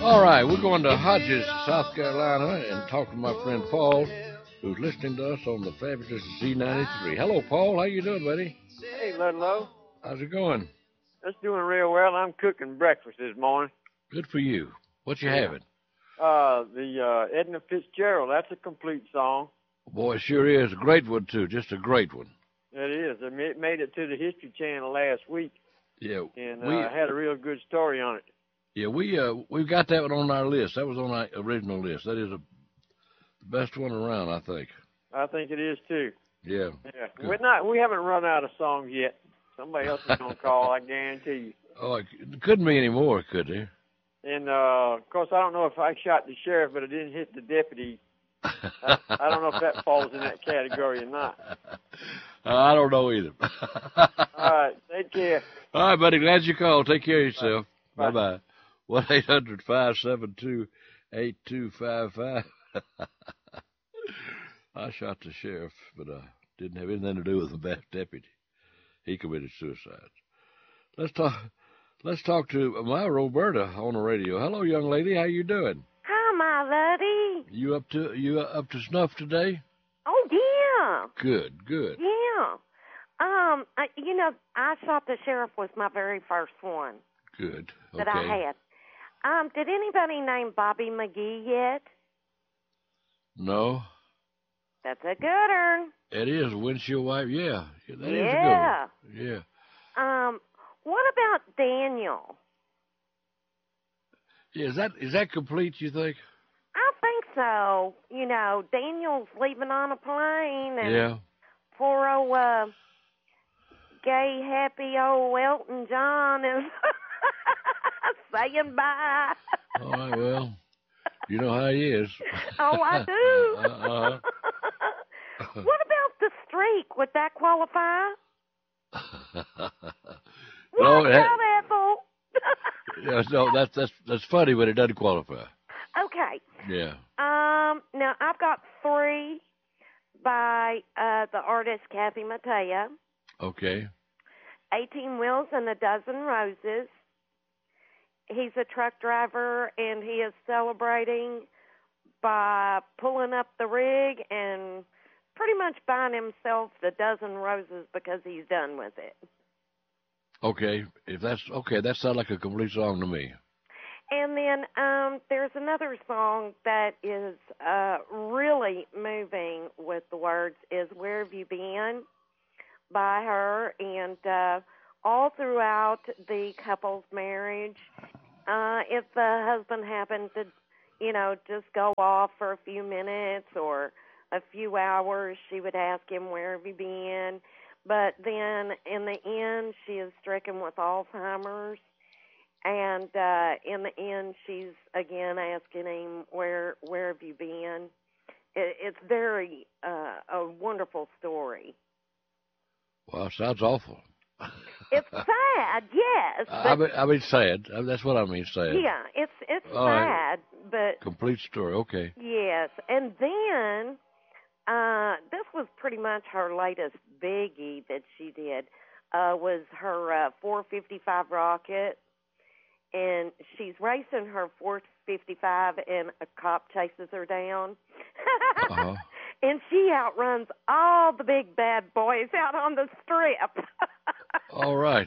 All right, we're going to Hodges, South Carolina, and talk to my friend Paul, who's listening to us on the fabulous Z93. Hello, Paul. How you doing, buddy? Hey, Ludlow. How's it going? It's doing real well. I'm cooking breakfast this morning. Good for you. What you having? The Edna Fitzgerald. That's a complete song. Boy, it sure is. A great one, too. Just a great one. It is. It made it to the History Channel last week. Yeah. And had a real good story on it. Yeah, we've got that one on our list. That was on our original list. That is the best one around, I think. I think it is, too. Yeah. Yeah. We haven't run out of songs yet. Somebody else is going to call, I guarantee you. Oh, it couldn't be any more, could there? And, of course, I don't know if I shot the sheriff, but it didn't hit the deputy. I don't know if that falls in that category or not. I don't know either. All right. Take care. All right, buddy. Glad you called. Take care of yourself. Bye-bye. 1-800-572-8255. I shot the sheriff, but didn't have anything to do with the deputy. He committed suicide. Let's talk to my Roberta on the radio. Hello, young lady. How you doing? Hi, my lady. You up to snuff today? Oh, yeah. Good. Yeah. I shot the sheriff was my very first one. Good. That I had. Did anybody name Bobby McGee yet? No. That's a gooder. It is a windshield wiper. Yeah. That is a good one. Yeah. What about Daniel? Yeah, is that complete, you think? I think so. Daniel's leaving on a plane, and poor old gay, happy old Elton John is saying bye. All right, well, you know how he is. Oh, I do. What about the streak? Would that qualify? What about Ethel? Yeah, no, that's funny, but it doesn't qualify. Okay. Yeah. Now I've got 3 by the artist Kathy Mattea. Okay. 18 Wheels and a Dozen Roses. He's a truck driver, and he is celebrating by pulling up the rig and pretty much buying himself the dozen roses because he's done with it. Okay, that sounds like a complete song to me. And then there's another song that is really moving with the words, is Where Have You Been, by her. And all throughout the couple's marriage, if the husband happened to, just go off for a few minutes or a few hours, she would ask him, where have you been? But then in the end, she is stricken with Alzheimer's. And in the end, she's again asking him, where have you been? It's very a wonderful story. Well, sounds awful. It's sad, yes. I mean sad. That's what I mean, sad. Yeah, it's all sad, right. But complete story. Okay. Yes, and then this was pretty much her latest biggie that she did. Was her 455 rocket, and she's racing her 455, and a cop chases her down. Uh-huh. And she outruns all the big bad boys out on the strip. All right.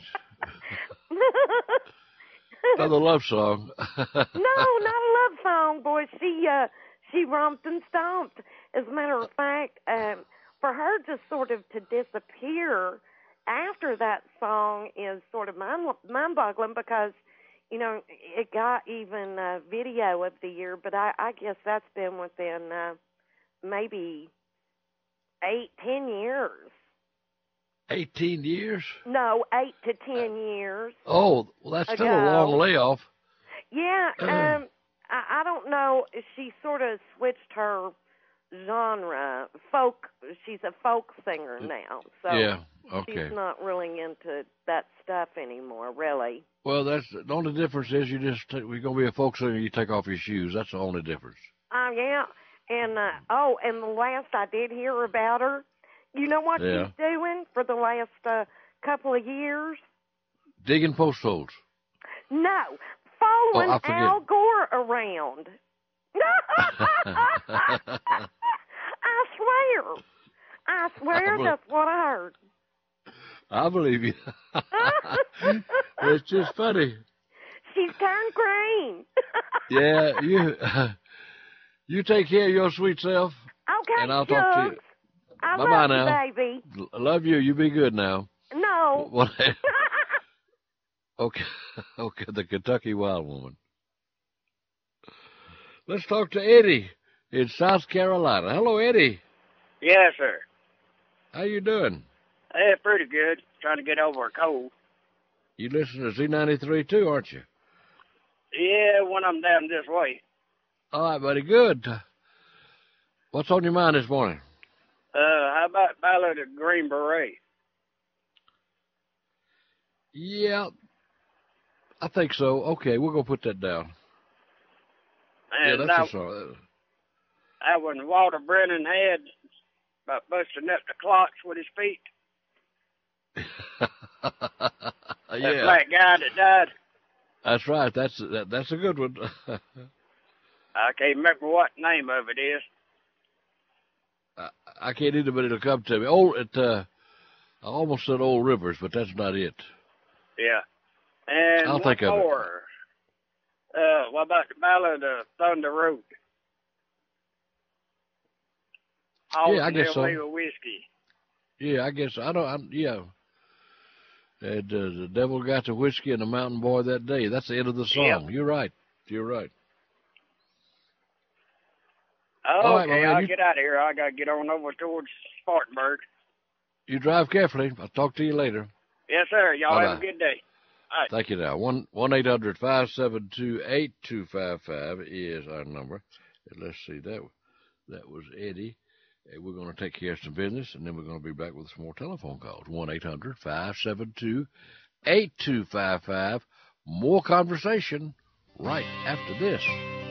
Another love song. No, not a love song, boy. She romped and stomped. As a matter of fact, for her just sort of to disappear after that song is sort of mind-boggling because, it got even video of the year, but I guess that's been within maybe 8-10 years. 18 years? No, 8 to 10 years. Oh, well, that's still a long layoff. Yeah, I don't know. She sort of switched her genre. Folk. She's a folk singer now. So yeah, okay. She's not really into that stuff anymore, really. Well, that's the only difference is we're going to be a folk singer, you take off your shoes. That's the only difference. Yeah. And, and the last I did hear about her, you know what she's doing for the last couple of years? Digging post holes. No. Following Al Gore more around. I swear that's what I heard. I believe you. It's just funny. She's turned green. Yeah, you take care of your sweet self. Okay, and I'll talk to you. I Bye-bye love now. you, baby. Love you. You be good now. No. What? Okay, the Kentucky Wild Woman. Let's talk to Eddie in South Carolina. Hello, Eddie. Yes, sir. How you doing? Yeah, pretty good. Trying to get over a cold. You listen to Z93 too, aren't you? Yeah, when I'm down this way. All right, buddy. Good. What's on your mind this morning? How about Ballad of Green Beret? Yeah, I think so. Okay, we're going to put that down. And yeah, that's a song. That one Walter Brennan had about busting up the clocks with his feet. Yeah. That black guy that died. That's right. That's a good one. I can't remember what the name of it is. I can't either, but it'll come to me. I almost said Old Rivers, but that's not it. Yeah. And I'll think of it. more. What about the Ballad of Thunder Road? Yeah, I guess so. Whiskey. Yeah, I guess yeah. And the devil got the whiskey and the mountain boy that day. That's the end of the song. Yep. You're right. You're right. Oh, right, okay, I'll get out of here. I got to get on over towards Spartanburg. You drive carefully. I'll talk to you later. Yes, sir. Y'all Bye-bye. have a good day. All right. Thank you now. 1-800-572-8255 is our number. And let's see, that was Eddie. And we're going to take care of some business, and then we're going to be back with some more telephone calls. 1-800-572-8255. More conversation right after this.